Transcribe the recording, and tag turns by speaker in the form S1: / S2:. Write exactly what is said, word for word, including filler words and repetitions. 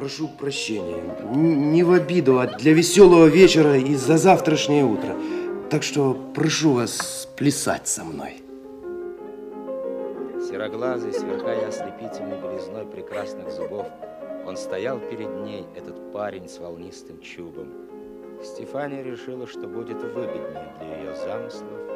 S1: прошу прощения. Не в обиду, а для веселого вечера и за завтрашнее утро. Так что прошу вас плясать со мной.
S2: Сероглазый, сверкая ослепительной белизной прекрасных зубов, он стоял перед ней, этот парень с волнистым чубом. Стефания решила, что будет выгоднее для ее замыслов